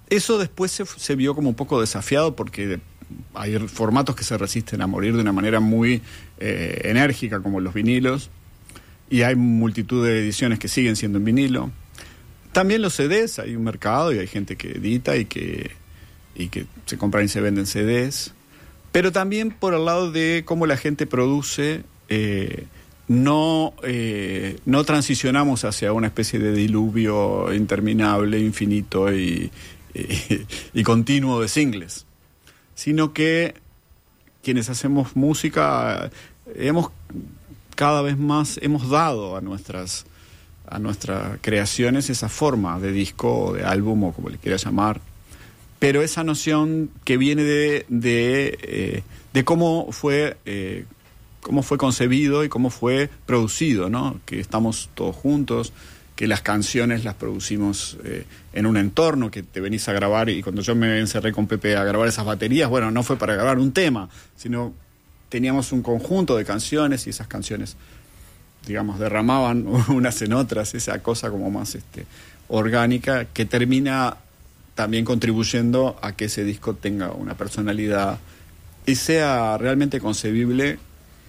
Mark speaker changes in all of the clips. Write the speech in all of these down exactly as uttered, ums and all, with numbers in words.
Speaker 1: Eso después se, se vio como un poco desafiado porque hay formatos que se resisten a morir de una manera muy eh, enérgica, como los vinilos, y hay multitud de ediciones que siguen siendo en vinilo. También los C Ds, hay un mercado y hay gente que edita y que, y que se compran y se venden C Ds. Pero también por el lado de cómo la gente produce, eh, no, eh, no transicionamos hacia una especie de diluvio interminable, infinito y, y, y continuo de singles, sino que quienes hacemos música hemos cada vez más hemos dado a nuestras a nuestras creaciones esa forma de disco o de álbum o como le quieras llamar, pero esa noción que viene de de, eh, de cómo fue eh, cómo fue concebido y cómo fue producido, ¿no? Que estamos todos juntos, que las canciones las producimos eh, en un entorno, que te venís a grabar, y cuando yo me encerré con Pepe a grabar esas baterías, bueno, no fue para grabar un tema, sino teníamos un conjunto de canciones y esas canciones, digamos, derramaban unas en otras, esa cosa como más este, orgánica, que termina también contribuyendo a que ese disco tenga una personalidad y sea realmente concebible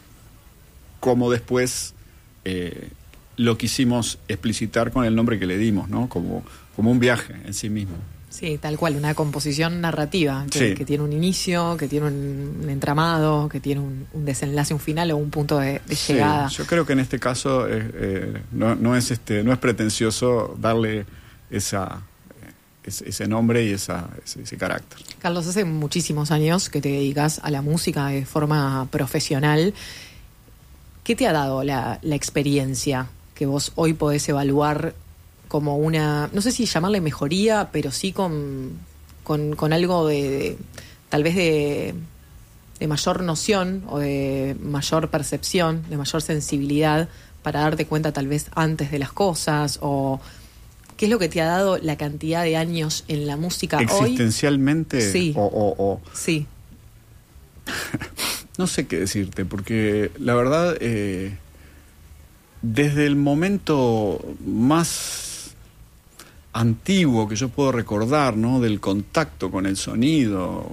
Speaker 1: como después eh, lo quisimos explicitar con el nombre que le dimos, ¿no? Como, como un viaje en sí mismo.
Speaker 2: Sí, tal cual, una composición narrativa que,
Speaker 1: sí.
Speaker 2: que tiene un inicio, que tiene un, un entramado, que tiene un, un desenlace, un final o un punto de, de
Speaker 1: sí,
Speaker 2: llegada.
Speaker 1: Yo creo que en este caso eh, eh, no, no es este no es pretencioso darle esa ese, ese nombre y esa ese, ese carácter.
Speaker 2: Carlos, hace muchísimos años que te dedicas a la música de forma profesional. ¿Qué te ha dado la, la experiencia que vos hoy podés evaluar como una, no sé si llamarle mejoría, pero sí con, con, con algo de, de tal vez de, de mayor noción o de mayor percepción, de mayor sensibilidad para darte cuenta tal vez antes de las cosas? ¿O qué es lo que te ha dado la cantidad de años en la música hoy?
Speaker 1: Existencialmente,
Speaker 2: sí.
Speaker 1: o, o, o...
Speaker 2: Sí.
Speaker 1: No sé qué decirte, porque la verdad, eh, desde el momento más antiguo que yo puedo recordar, ¿no? Del contacto con el sonido,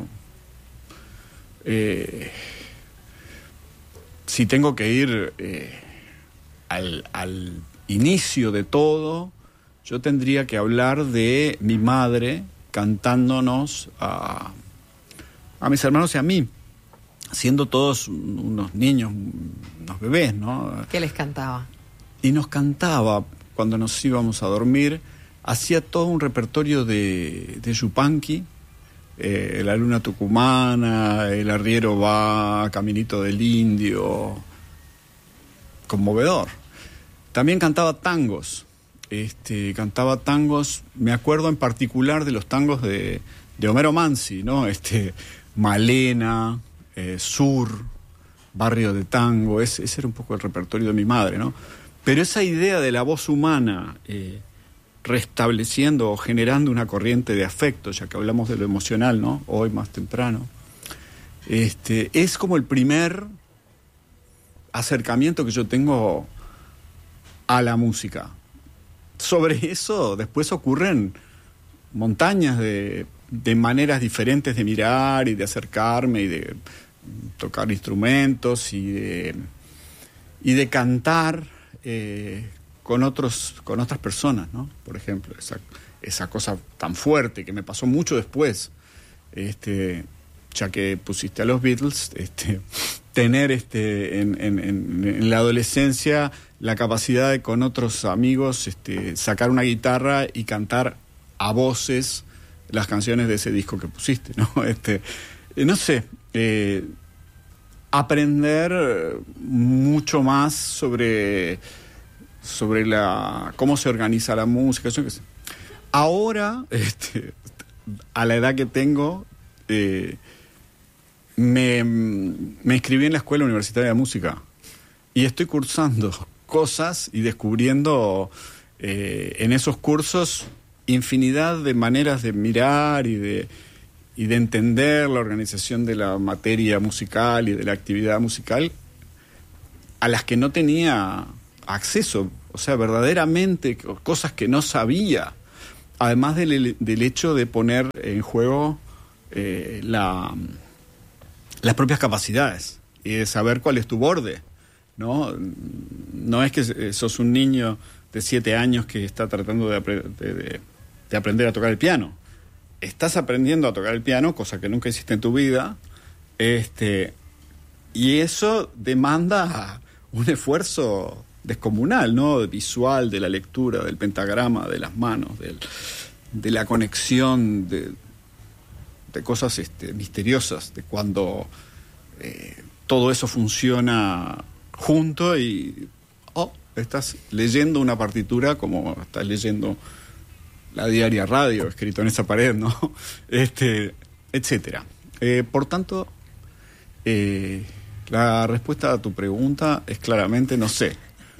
Speaker 1: eh, si tengo que ir eh, al, al inicio de todo, yo tendría que hablar de mi madre cantándonos a, a mis hermanos y a mí, siendo todos unos niños, unos bebés, ¿no?
Speaker 2: ¿Qué les cantaba?
Speaker 1: Y nos cantaba cuando nos íbamos a dormir. Hacía todo un repertorio de, de Yupanqui, eh, La Luna Tucumana, El Arriero Va, Caminito del Indio, conmovedor. También cantaba tangos, este, cantaba tangos, me acuerdo en particular de los tangos de, de Homero Mansi, ¿no? Este, Malena, eh, Sur, Barrio de Tango, ese, ese era un poco el repertorio de mi madre, ¿no? Pero esa idea de la voz humana, eh, restableciendo o generando una corriente de afecto, ya que hablamos de lo emocional, ¿no? Hoy más temprano, este, es como el primer acercamiento que yo tengo a la música. Sobre eso después ocurren montañas de, de maneras diferentes de mirar y de acercarme y de tocar instrumentos y de, y de cantar eh, con otros, con otras personas, ¿no? Por ejemplo, esa, esa cosa tan fuerte que me pasó mucho después, este, ya que pusiste a los Beatles, este, tener este, en, en, en la adolescencia la capacidad de con otros amigos este, sacar una guitarra y cantar a voces las canciones de ese disco que pusiste, ¿no? Este, no sé, eh, aprender mucho más sobre sobre la cómo se organiza la música. Yo qué sé. Ahora, este, a la edad que tengo, eh, me, me inscribí en la Escuela Universitaria de Música y estoy cursando cosas y descubriendo eh, en esos cursos infinidad de maneras de mirar y de, y de entender la organización de la materia musical y de la actividad musical a las que no tenía acceso, o sea, verdaderamente cosas que no sabía. además del, del hecho de poner en juego eh, la, las propias capacidades y de saber cuál es tu borde, ¿no? No es que sos un niño de siete años que está tratando de, apre- de, de, de aprender a tocar el piano. Estás aprendiendo a tocar el piano, cosa que nunca hiciste en tu vida, este, y eso demanda un esfuerzo descomunal, ¿no? Visual, de la lectura, del pentagrama, de las manos, del, de la conexión, de, de cosas este, misteriosas, de cuando eh, todo eso funciona junto y oh, estás leyendo una partitura como estás leyendo la diaria radio, escrito en esa pared, ¿no? Este, etcétera. Eh, por tanto, eh, la respuesta a tu pregunta es claramente no sé.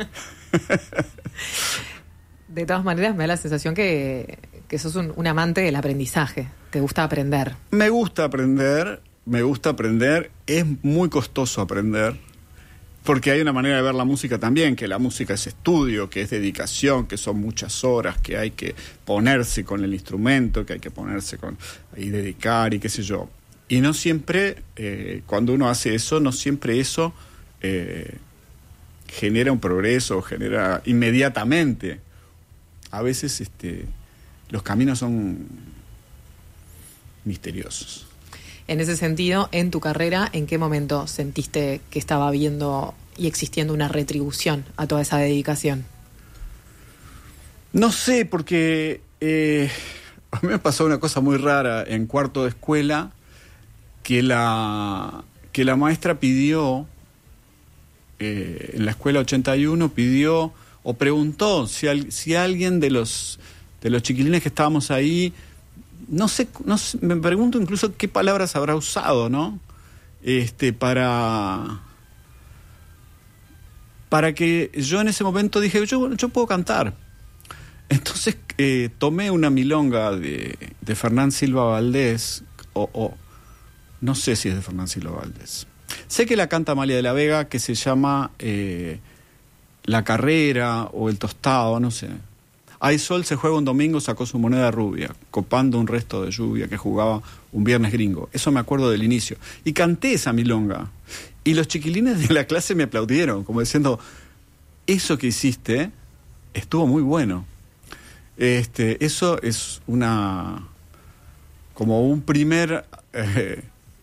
Speaker 2: De todas maneras, me da la sensación que, que sos un, un amante del aprendizaje. Te gusta aprender.
Speaker 1: Me gusta aprender, me gusta aprender. Es muy costoso aprender, porque hay una manera de ver la música también, que la música es estudio, que es dedicación, que son muchas horas, que hay que ponerse con el instrumento, que hay que ponerse con y dedicar y qué sé yo. Y no siempre, eh, cuando uno hace eso, no siempre eso eh, genera un progreso, genera inmediatamente. A veces este, los caminos son misteriosos.
Speaker 2: En ese sentido, en tu carrera, ¿en qué momento sentiste que estaba habiendo y existiendo una retribución a toda esa dedicación?
Speaker 1: No sé, porque eh, a mí me pasó una cosa muy rara en cuarto de escuela, que la, que la maestra pidió, eh, en la escuela ochenta y uno, pidió o preguntó si, al, si alguien de los, de los chiquilines que estábamos ahí, no sé, no sé, me pregunto incluso qué palabras habrá usado, ¿no? Este, para, para que yo en ese momento dije, yo, yo puedo cantar. Entonces eh, tomé una milonga de, de Fernán Silva Valdés, o, o no sé si es de Fernán Silva Valdés. Sé que la canta Amalia de la Vega, que se llama eh, La Carrera o El Tostado, no sé. Hay sol se juega un domingo, sacó su moneda rubia, copando un resto de lluvia que jugaba un viernes gringo. Eso me acuerdo del inicio. Y canté esa milonga. Y los chiquilines de la clase me aplaudieron, como diciendo, eso que hiciste estuvo muy bueno. Este, eso es una, como un primer eh,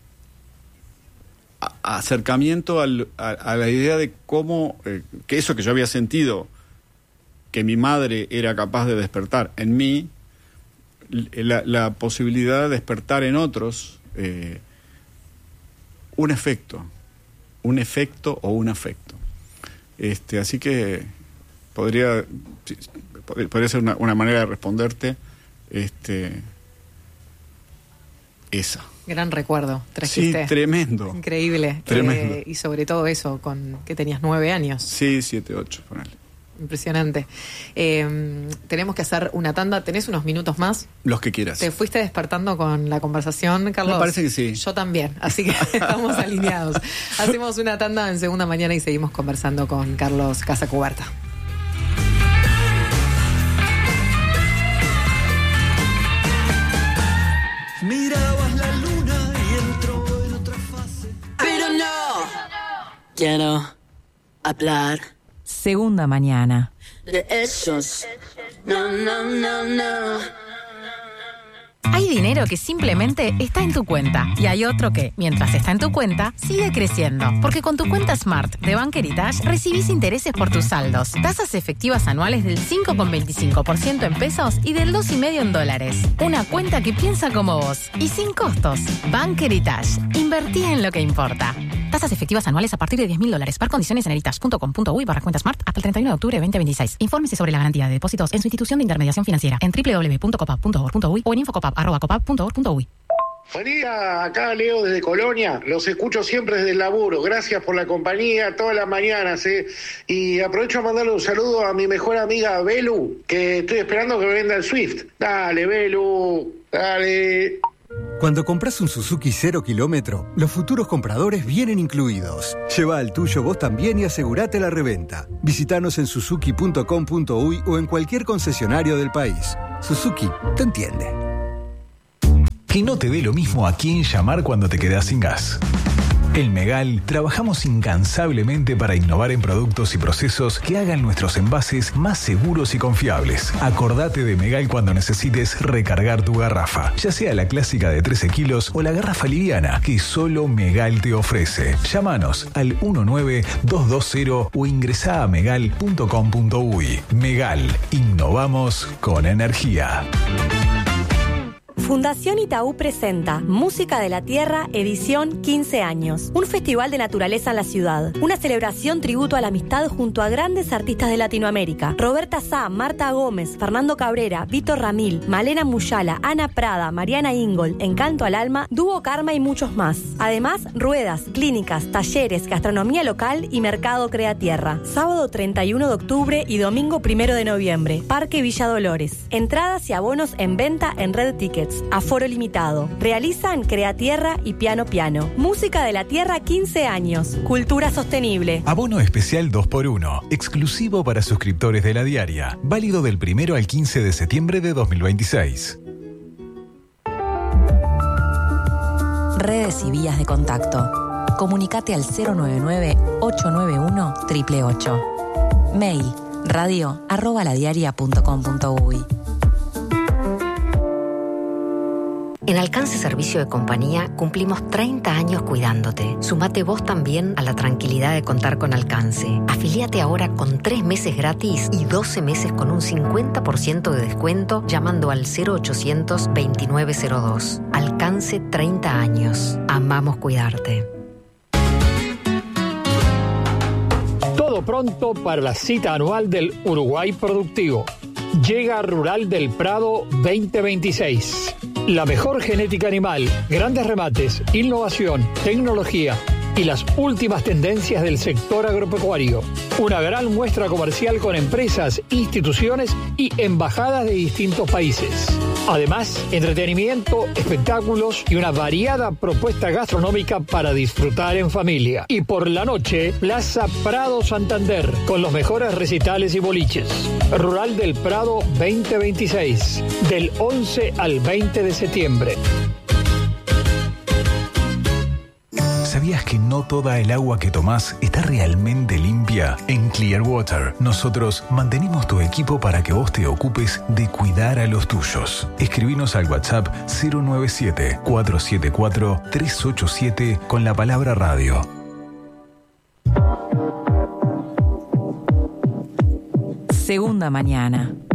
Speaker 1: a, acercamiento al, a, a la idea de cómo, eh, que eso que yo había sentido, que mi madre era capaz de despertar en mí, la, la posibilidad de despertar en otros eh, un efecto, un efecto o un afecto. Este, así que podría, podría ser una, una manera de responderte este, esa.
Speaker 2: Gran recuerdo, trajiste.
Speaker 1: Sí, tremendo.
Speaker 2: Increíble.
Speaker 1: Tremendo.
Speaker 2: Eh, y sobre todo eso, con que tenías nueve años.
Speaker 1: Sí, siete, ocho, ponele.
Speaker 2: Impresionante. Eh, tenemos que hacer una tanda. ¿Tenés unos minutos más?
Speaker 1: Los que quieras.
Speaker 2: ¿Te fuiste despertando con la conversación, Carlos?
Speaker 1: Me parece que sí.
Speaker 2: Yo también, así que estamos alineados. Hacemos una tanda en Segunda Mañana y seguimos conversando con Carlos Casacuberta.
Speaker 3: Mirabas la luna y entró en otra fase.
Speaker 4: Pero no quiero hablar
Speaker 5: Segunda Mañana.
Speaker 4: de esos. No, no, no, no.
Speaker 5: Hay dinero que simplemente está en tu cuenta y hay otro que, mientras está en tu cuenta, sigue creciendo. Porque con tu cuenta Smart de Bank Heritage recibís intereses por tus saldos, tasas efectivas anuales del cinco coma veinticinco por ciento en pesos y del dos coma cinco por ciento en dólares. Una cuenta que piensa como vos y sin costos. Bank Heritage. Invertí en lo que importa. Tasas efectivas anuales a partir de diez mil dólares. Par condiciones en heritage punto com punto uy barra cuenta Smart hasta el treinta y uno de octubre de veinte veintiséis. Infórmese sobre la garantía de depósitos en su institución de intermediación financiera en doble u doble u doble u punto copap punto org punto uy o en infocopap arroba copap punto org punto uy.
Speaker 6: Buen día, acá Leo desde Colonia, los escucho siempre desde el laburo, gracias por la compañía todas las mañanas, ¿eh? Y aprovecho a mandarle un saludo a mi mejor amiga Belu, que estoy esperando que me venda el Swift. Dale, Belu, dale.
Speaker 7: Cuando compras un Suzuki cero kilómetro, los futuros compradores vienen incluidos. Lleva al tuyo vos también y asegurate la reventa. Visítanos en suzuki punto com punto uy o en cualquier concesionario del país. Suzuki te entiende.
Speaker 8: Que no te dé lo mismo a quién llamar cuando te quedas sin gas. En Megal trabajamos incansablemente para innovar en productos y procesos que hagan nuestros envases más seguros y confiables. Acordate de Megal cuando necesites recargar tu garrafa, ya sea la clásica de trece kilos o la garrafa liviana que solo Megal te ofrece. Llámanos al uno nueve dos dos cero o ingresá a megal punto com punto uy. Megal, innovamos con energía.
Speaker 9: Fundación Itaú presenta Música de la Tierra, edición quince años. Un festival de naturaleza en la ciudad. Una celebración tributo a la amistad junto a grandes artistas de Latinoamérica. Roberta Sá, Marta Gómez, Fernando Cabrera, Víctor Ramil, Malena Muyala, Ana Prada, Mariana Ingold, Encanto al Alma, Dúo Karma y muchos más. Además, ruedas, clínicas, talleres, gastronomía local y mercado Crea Tierra. Sábado treinta y uno de octubre y domingo primero de noviembre. Parque Villa Dolores. Entradas y abonos en venta en Red Tickets. Aforo limitado. Realizan Crea Tierra y Piano Piano. Música de la Tierra quince años. Cultura sostenible.
Speaker 8: Abono especial dos por uno. Exclusivo para suscriptores de La Diaria. Válido del primero al quince de septiembre de dos mil veintiséis.
Speaker 10: Redes y vías de contacto. Comunicate al cero nueve nueve ocho nueve uno ocho ocho ocho. Mail radio arroba ladiaria punto com punto uy.
Speaker 11: En Alcance Servicio de Compañía cumplimos treinta años cuidándote. Sumate vos también a la tranquilidad de contar con Alcance. Afiliate ahora con tres meses gratis y doce meses con un cincuenta por ciento de descuento llamando al cero ochocientos veintinueve cero dos. Alcance treinta años. Amamos cuidarte.
Speaker 12: Todo pronto para la cita anual del Uruguay Productivo. Llega Rural del Prado veinte veintiséis. La mejor genética animal, grandes remates, innovación, tecnología y las últimas tendencias del sector agropecuario. Una gran muestra comercial con empresas, instituciones y embajadas de distintos países. Además, entretenimiento, espectáculos y una variada propuesta gastronómica para disfrutar en familia. Y por la noche, Plaza Prado Santander, con los mejores recitales y boliches. Rural del Prado veinte veintiséis, del once al veinte de septiembre.
Speaker 8: ¿Sabías que no toda el agua que tomás está realmente limpia? En Clearwater, nosotros mantenemos tu equipo para que vos te ocupes de cuidar a los tuyos. Escribinos al WhatsApp cero nueve siete cuatro siete cuatro tres ocho siete con la palabra radio.
Speaker 10: Segunda mañana.